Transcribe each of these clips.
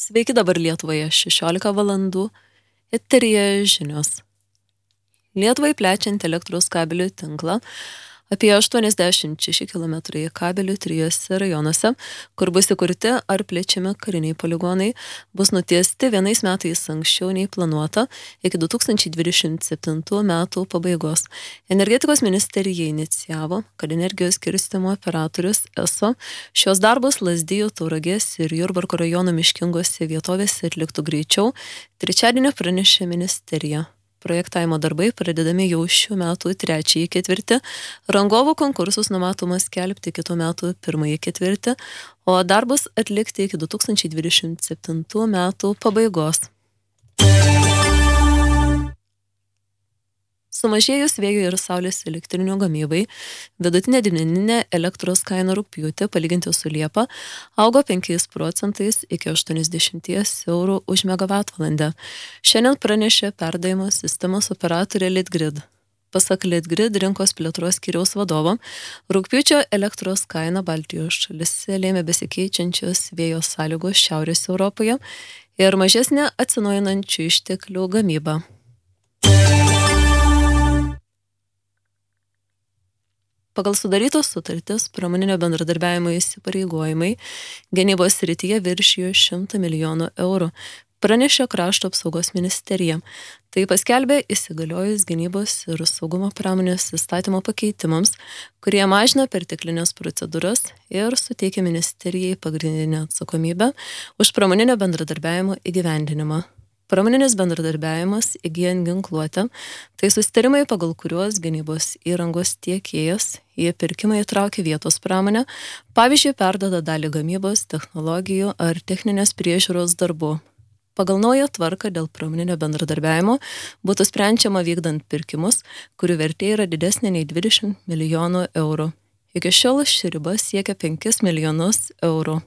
Sveiki, dabar Lietuvoje 16 valandų. Eteryje žinios. Lietuvai plečiant elektros kabelių tinklą, apie 86 km kabelių 3 rajonuose, kur bus įkurti ar plečiami kariniai poligonai, bus nutiesti 1 metais anksčiau nei planuota iki 2027 metų pabaigos. Energetikos ministerija inicijavo, kad energijos skirstymo operatorius ESO šios darbus Lazdijų, Tauragės ir Jurbarko rajono miškingose vietovėse atliktų greičiau, trečiadienį pranešė ministerija. Projektavimo darbai pradedami jau šių metų 3 ketvirtį, rangovų konkursus numatoma skelbti kitų metų 1 ketvirtį, o darbus atlikti iki 2027 metų pabaigos. Sumažėjus vėjo ir saulės elektrinių gamybai, vidutinė dieninė elektros kaina rugpjūtį palyginti su Liepa augo 5 procentais iki 80 eurų už megavatvalandę. Šiandien pranešė perdavimo sistemos operatorė Litgrid. Pasak Litgrid rinkos plėtros skyriaus vadovo, rugpjūčio elektros kaina Baltijos šalyse lėmė besikeičiančios vėjo sąlygos Šiaurės Europoje ir mažesnė atsinaujinančių išteklių gamyba. Pagal sudarytos sutartis pramoninio bendradarbiavimo įsipareigojimai gynybos srityje viršijo 100 milijonų eurų, pranešė Krašto apsaugos ministerija. Tai paskelbė įsigaliojus gynybos ir saugumo pramonės įstatymo pakeitimams, kurie mažina perteklinės procedūras ir suteikia ministerijai pagrindinę atsakomybę už pramoninio bendradarbiavimo įgyvendinimą. Pramoninis bendradarbiavimas įgyjant ginkluotę, tai susitarimai, pagal kuriuos gynybos įrangos tiekėjas į pirkimą įtraukia vietos pramonę, pavyzdžiui, perduoda dalį gamybos, technologijų ar techninės priežiūros darbų. Pagal naują tvarką dėl pramoninio bendradarbiavimo būtų sprendžiama vykdant pirkimus, kurių vertė yra didesnė nei 20 milijonų eurų. Iki šiol ši riba siekia 5 milijonus eurų.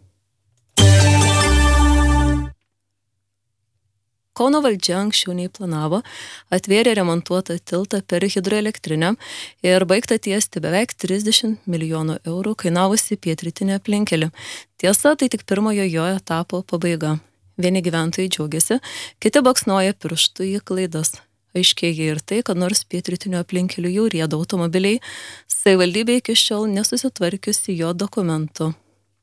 Kauno valdžia anksčiau nei planavo, atvėrė remontuotą tiltą per hidroelektrinę ir baigta tiesti beveik 30 milijonų eurų kainavusi pietrytinę aplinkelį. Tiesa, tai tik pirmojo jo etapo pabaiga. Vieni gyventojai džiaugiasi, kiti baksnoja pirštų į klaidas. Aiškėja ir tai, kad nors pietrytinio aplinkelių jau rieda automobiliai, savivaldybė iki šiol nesusitvarkiusi jo dokumentų.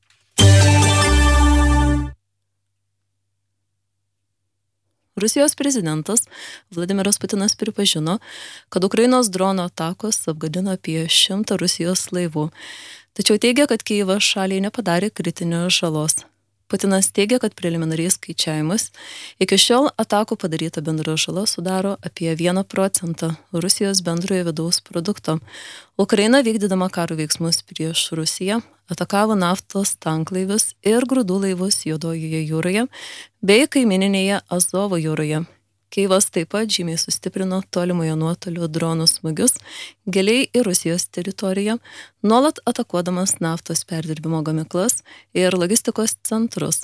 Rusijos prezidentas Vladimiras Putinas pripažino, kad Ukrainos drono atakos apgadino apie 100 Rusijos laivų, tačiau teigia, kad Kijevas šaliai nepadarė kritinės žalos. Putinas teigia, kad preliminariais skaičiavimus iki šiol atakų padaryta bendra žala sudaro apie 1% Rusijos bendrojo vidaus produkto. Ukraina vykdydama karo veiksmus prieš Rusiją atakavo naftos tanklaivius ir grūdų laivus Juodojoje jūroje bei kaimininėje Azovo jūroje. Kijevas taip pat žymiai sustiprino tolimojo nuotolio dronų smūgius giliai į Rusijos teritoriją, nuolat atakuodamas naftos perdirbimo gamyklas ir logistikos centrus.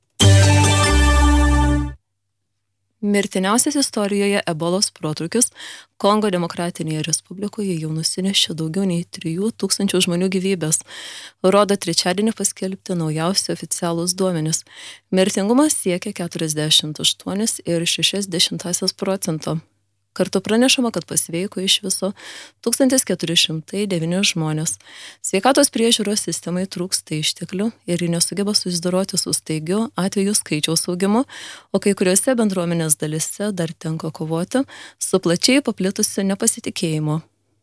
Mirtiniausias istorijoje ebolos protrūkis Kongo Demokratinėje Respublikoje jau nusinešė daugiau nei 3000 žmonių gyvybės, rodo trečiadienį paskelbti naujausi oficialūs duomenys. Mirtingumas siekia 48,6%. Kartu pranešama, kad pasveiko iš viso 1409 žmonės. Sveikatos priežiūros sistemai trūksta išteklių ir ji nesugeba susidoroti su staigiu atvejų skaičiaus augimu, o kai kuriuose bendruomenės dalyse dar tenka kovoti su plačiai paplitusiu nepasitikėjimu.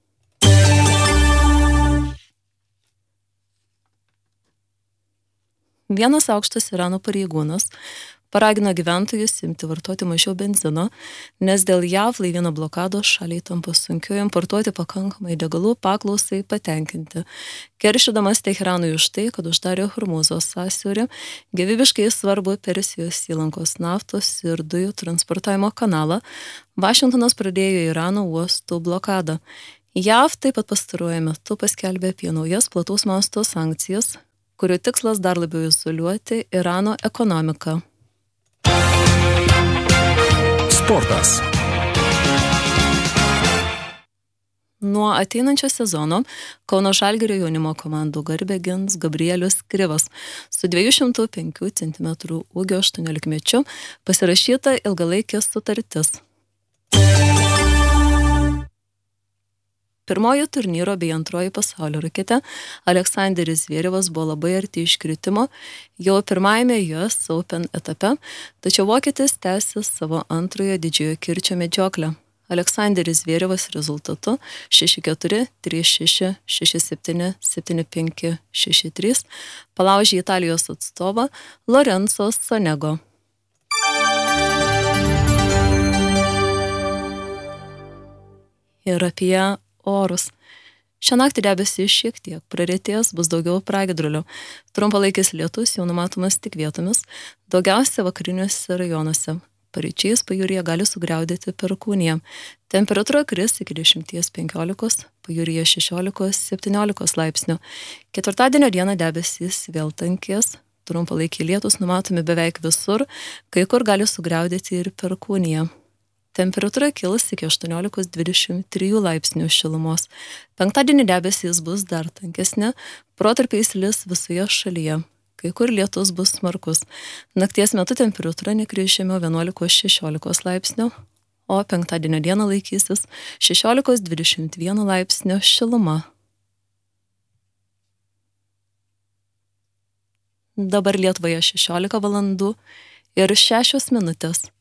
Vienas aukštas Irano pareigūnas paragino gyventojus imti vartoti mažiau benzino, nes dėl JAV laivyno blokados šaliai tampa sunkiau importuoti pakankamai degalų paklausai patenkinti. Keršydamas Teheranui už tai, kad uždarė Hormūzo sąsiaurį, gyvybiškai svarbu Persijos įlankos naftos ir dujų transportavimo kanalą, Vašingtonas pradėjo Irano uostų blokadą. JAV taip pat pastaruoju metu paskelbė apie naujas plataus masto sankcijas, kurių tikslas dar labiau izoliuoti Irano ekonomiką. Sportas. Nuo ateinančio sezono Kauno Žalgirio jaunimo komandų garbę gins Gabrielius Krivas. Su 205 cm ūgio 18-mečiu pasirašyta ilgalaikė sutartis. Pirmoji turnyro bei antroji pasaulio raketė Aleksandras Zverevas buvo labai arti iškritimo jau pirmajame US Open etape, tačiau vokietis tęsė savo antrojo didžiojo kirčio medžioklę. Aleksandras Zverevas rezultatu 6-4, 3-6, 6-7, 7-5, 6-3 palaužė Italijos atstovą Lorenzo Sonego. Ir apie orus. Šią naktį debesys šiek tiek praretės, bus daugiau pragiedrulių. Trumpalaikis lietus jau numatomas tik vietomis, daugiausia vakariniuose rajonuose. Paryčiais pajūryje gali sugriaudėti perkūnija. Temperatūra kris iki 10-15, pajūryje 16-17 laipsnių. Ketvirtadienio dieną debesys vėl tankės, trumpalaikiai lietus numatomi beveik visur, kai kur gali sugriaudėti ir perkūnija. Temperatūra kils iki 18-23 laipsnių šilumos. Penktadienį debesys bus dar tankesnė, protarpiais lis visoje šalyje. Kai kur lietus bus smarkus. Nakties metu temperatūra nekris žemiau 11-16 laipsnių, o penktadienio dieną laikysis 16-21 laipsnio šiluma. Dabar Lietuvoje 16 valandų ir 6 minutės.